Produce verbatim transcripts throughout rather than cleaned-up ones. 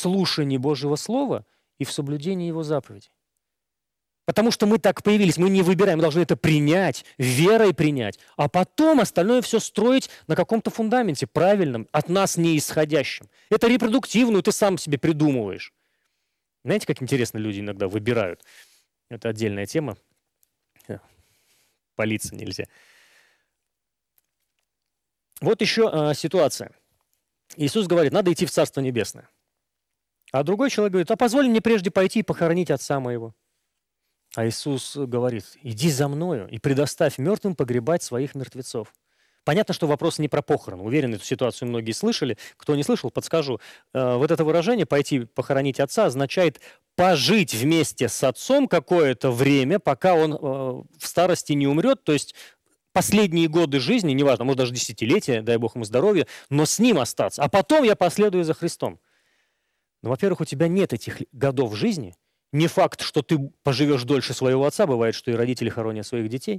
слушании Божьего Слова и в соблюдении Его заповедей. Потому что мы так появились, мы не выбираем, мы должны это принять, верой принять, а потом остальное все строить на каком-то фундаменте правильном, от нас не исходящем. Это репродуктивную ты сам себе придумываешь. Знаете, как интересно люди иногда выбирают? Это отдельная тема. Палиться нельзя. Вот еще а, ситуация. Иисус говорит, надо идти в Царство Небесное. А другой человек говорит, а позволь мне прежде пойти и похоронить отца моего. А Иисус говорит, иди за мною и предоставь мертвым погребать своих мертвецов. Понятно, что вопрос не про похороны. Уверен, эту ситуацию многие слышали. Кто не слышал, подскажу. Вот это выражение «пойти похоронить отца» означает пожить вместе с отцом какое-то время, пока он в старости не умрет, то есть последние годы жизни, неважно, может даже десятилетия, дай Бог ему здоровья, но с ним остаться. А потом я последую за Христом. Но, во-первых, у тебя нет этих годов жизни. Не факт, что ты поживешь дольше своего отца, бывает, что и родители хоронят своих детей.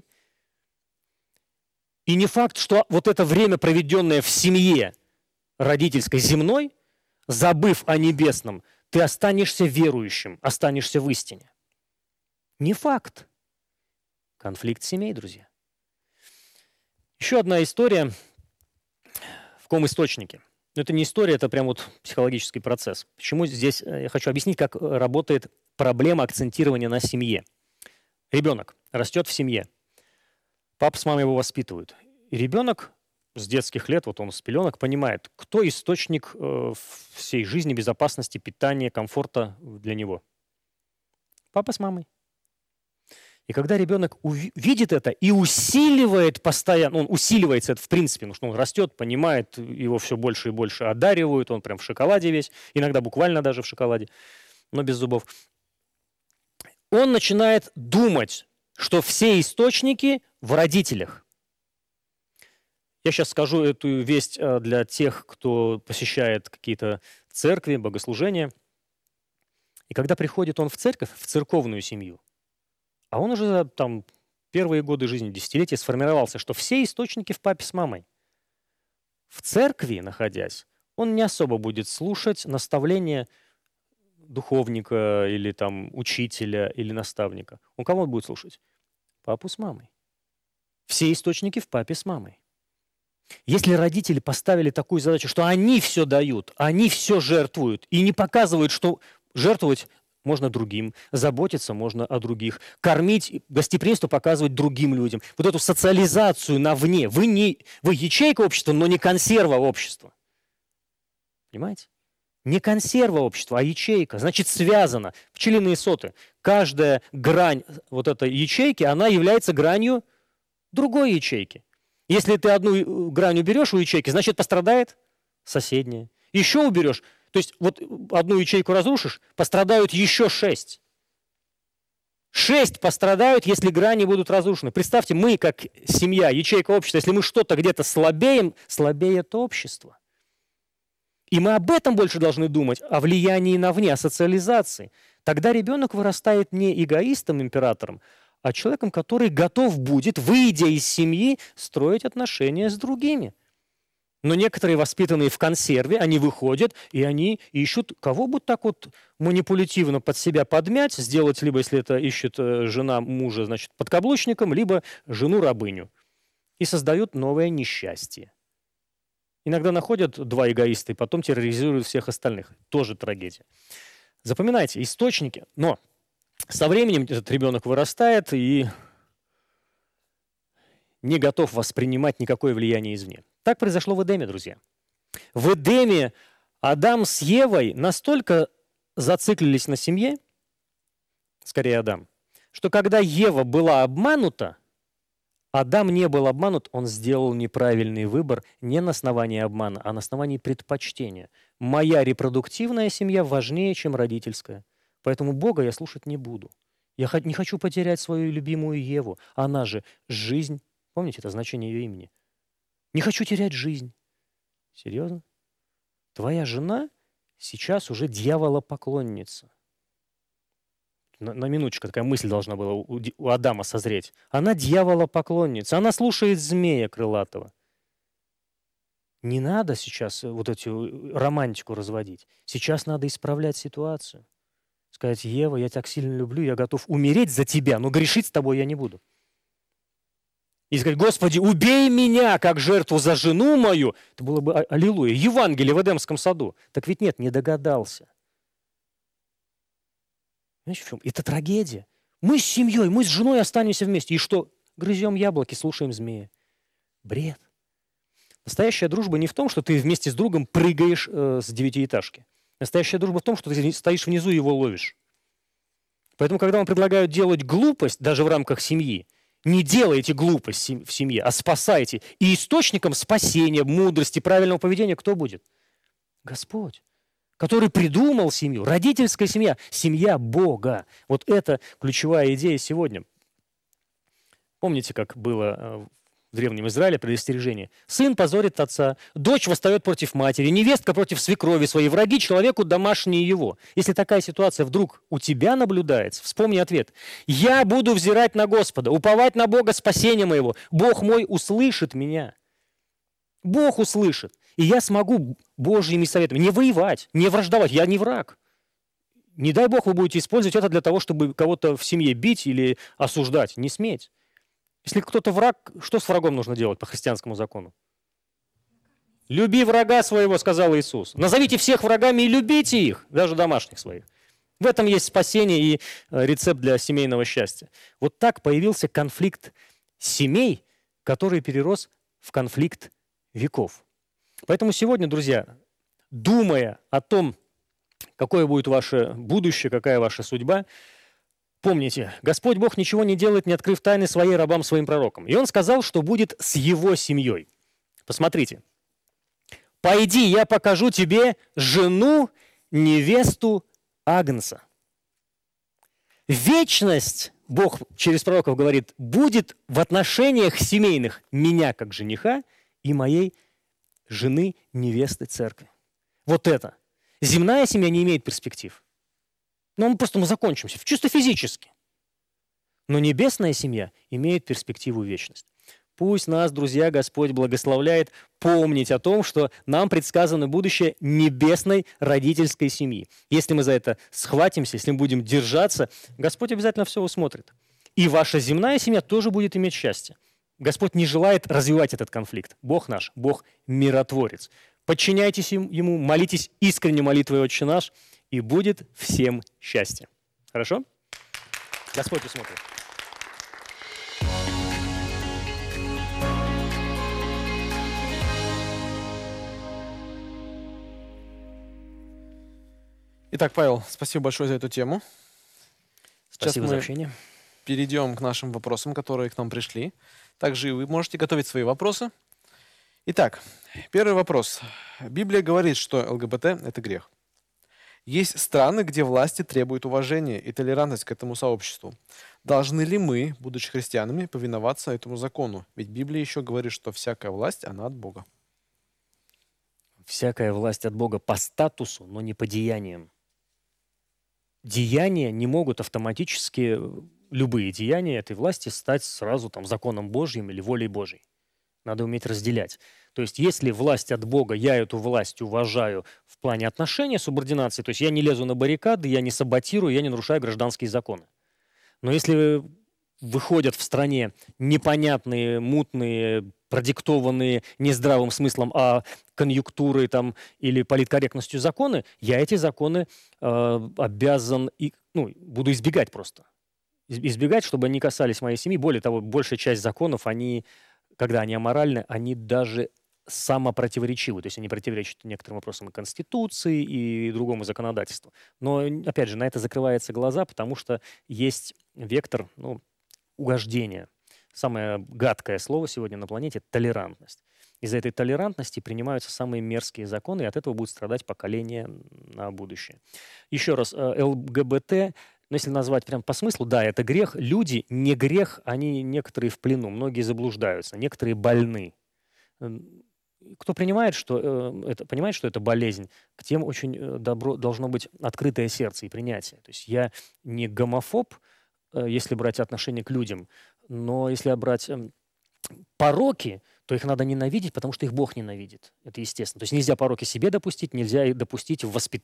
И не факт, что вот это время, проведенное в семье родительской земной, забыв о небесном, ты останешься верующим, останешься в истине. Не факт. Конфликт семей, друзья. Еще одна история в ком источнике. Но это не история, это прям вот психологический процесс. Почему здесь я хочу объяснить, как работает проблема акцентирования на семье. Ребенок растет в семье. Папа с мамой его воспитывают. И ребенок с детских лет, вот он с пеленок, понимает, кто источник э, всей жизни, безопасности, питания, комфорта для него. Папа с мамой. И когда ребенок уви- видит это и усиливает постоянно, он усиливается это в принципе, потому что он растет, понимает, его все больше и больше одаривают, он прям в шоколаде весь, иногда буквально даже в шоколаде, но без зубов. Он начинает думать, что все источники в родителях. Я сейчас скажу эту весть для тех, кто посещает какие-то церкви, богослужения. И когда приходит он в церковь, в церковную семью, а он уже там первые годы жизни, десятилетия сформировался, что все источники в папе с мамой. В церкви, находясь, он не особо будет слушать наставления духовника или там учителя или наставника. Он кого он будет слушать? Папу с мамой. Все источники в папе с мамой. Если родители поставили такую задачу, что они все дают, они все жертвуют и не показывают, что жертвовать можно другим, заботиться можно о других, кормить, гостеприимство показывать другим людям. Вот эту социализацию навне. Вы, не, вы ячейка общества, но не консерва общества. Понимаете? Не консерва общества, а ячейка. Значит, связано. Пчелиные соты. Каждая грань вот этой ячейки, она является гранью другой ячейки. Если ты одну грань уберешь у ячейки, значит, пострадает соседняя. Еще уберешь, то есть вот одну ячейку разрушишь, пострадают еще шесть. Шесть пострадают, если грани будут разрушены. Представьте, мы как семья, ячейка общества, если мы что-то где-то слабеем, слабеет общество. И мы об этом больше должны думать, о влиянии навне, о социализации. Тогда ребенок вырастает не эгоистом, императором, а человеком, который готов будет, выйдя из семьи, строить отношения с другими. Но некоторые, воспитанные в консерве, они выходят, и они ищут, кого бы так вот манипулятивно под себя подмять, сделать, либо, если это ищет жена мужа, значит, подкаблучником, либо жену-рабыню. И создают новое несчастье. Иногда находят два эгоиста, и потом терроризируют всех остальных. Тоже трагедия. Запоминайте, источники. Но со временем этот ребенок вырастает и не готов воспринимать никакое влияние извне. Так произошло в Эдеме, друзья. В Эдеме Адам с Евой настолько зациклились на семье, скорее Адам, что когда Ева была обманута, Адам не был обманут, он сделал неправильный выбор не на основании обмана, а на основании предпочтения. Моя репродуктивная семья важнее, чем родительская. Поэтому Бога я слушать не буду. Я не хочу потерять свою любимую Еву. Она же жизнь. Помните, это значение ее имени. Не хочу терять жизнь. Серьезно? Твоя жена сейчас уже дьяволопоклонница. На, на минуточку такая мысль должна была у, у Адама созреть. Она дьяволопоклонница. Она слушает змея крылатого. Не надо сейчас вот эту романтику разводить. Сейчас надо исправлять ситуацию. Сказать: Ева, я так сильно люблю, я готов умереть за тебя, но грешить с тобой я не буду. И сказать: Господи, убей меня, как жертву за жену мою. Это было бы аллилуйя. Евангелие в Эдемском саду. Так ведь нет, не догадался. Знаешь, в чем? Это трагедия. Мы с семьей, мы с женой останемся вместе. И что? Грызем яблоки, слушаем змея. Бред. Настоящая дружба не в том, что ты вместе с другом прыгаешь э, с девятиэтажки. Настоящая дружба в том, что ты стоишь внизу и его ловишь. Поэтому, когда вам предлагают делать глупость, даже в рамках семьи, не делайте глупость в семье, а спасайте. И источником спасения, мудрости, правильного поведения кто будет? Господь, который придумал семью. Родительская семья, семья Бога. Вот это ключевая идея сегодня. Помните, как было в Древнем Израиле предостережение? Сын позорит отца, дочь восстает против матери, невестка против свекрови своей, враги человеку домашние его. Если такая ситуация вдруг у тебя наблюдается, вспомни ответ. Я буду взирать на Господа, уповать на Бога спасения моего. Бог мой услышит меня. Бог услышит. И я смогу Божьими советами не воевать, не враждовать. Я не враг. Не дай Бог вы будете использовать это для того, чтобы кого-то в семье бить или осуждать. Не сметь. Если кто-то враг, что с врагом нужно делать по христианскому закону? «Люби врага своего», сказал Иисус. Назовите всех врагами и любите их, даже домашних своих. В этом есть спасение и рецепт для семейного счастья. Вот так появился конфликт семей, который перерос в конфликт веков. Поэтому сегодня, друзья, думая о том, какое будет ваше будущее, какая ваша судьба, помните, Господь Бог ничего не делает, не открыв тайны своей рабам, своим пророкам. И Он сказал, что будет с его семьей. Посмотрите. «Пойди, я покажу тебе жену, невесту Агнца». Вечность, Бог через пророков говорит, будет в отношениях семейных меня как жениха и моей жены, невесты церкви. Вот это. Земная семья не имеет перспектив. Но мы просто мы закончимся, чисто физически. Но небесная семья имеет перспективу вечности. Пусть нас, друзья, Господь благословляет помнить о том, что нам предсказано будущее небесной родительской семьи. Если мы за это схватимся, если мы будем держаться, Господь обязательно все усмотрит. И ваша земная семья тоже будет иметь счастье. Господь не желает развивать этот конфликт. Бог наш, Бог миротворец. Подчиняйтесь Ему, молитесь искренне молитвой «Отче наш», и будет всем счастье. Хорошо? Господь усмотрит. Итак, Павел, спасибо большое за эту тему. Сейчас Спасибо мы за общение. перейдем к нашим вопросам, которые к нам пришли. Также и вы можете готовить свои вопросы. Итак, первый вопрос. Библия говорит, что ЛГБТ – это грех. Есть страны, где власти требуют уважения и толерантность к этому сообществу. Должны ли мы, будучи христианами, повиноваться этому закону? Ведь Библия еще говорит, что всякая власть, она от Бога. Всякая власть от Бога по статусу, но не по деяниям. Деяния не могут автоматически, любые деяния этой власти, стать сразу там, законом Божьим или волей Божьей. Надо уметь разделять. То есть если власть от Бога, я эту власть уважаю в плане отношения, субординации, то есть я не лезу на баррикады, я не саботирую, я не нарушаю гражданские законы. Но если выходят в стране непонятные, мутные, продиктованные не здравым смыслом, а конъюнктурой там, или политкорректностью законы, я эти законы э, обязан, и, ну, буду избегать просто. Избегать, чтобы они касались моей семьи. Более того, большая часть законов, они, когда они аморальны, они даже самопротиворечивы. То есть они противоречат некоторым вопросам и Конституции, и другому законодательству. Но, опять же, на это закрываются глаза, потому что есть вектор, ну, угождения. Самое гадкое слово сегодня на планете – толерантность. Из-за этой толерантности принимаются самые мерзкие законы, и от этого будут страдать поколения на будущее. Еще раз, ЛГБТ, ну, если назвать прям по смыслу, да, это грех. Люди не грех, они некоторые в плену, многие заблуждаются, некоторые больны. Кто принимает, что, э, это, понимает, что это болезнь, к тем очень добро, должно быть открытое сердце и принятие. То есть я не гомофоб, э, если брать отношение к людям, но если брать э, пороки, то их надо ненавидеть, потому что их Бог ненавидит. Это естественно. То есть нельзя пороки себе допустить, нельзя их допустить в воспитании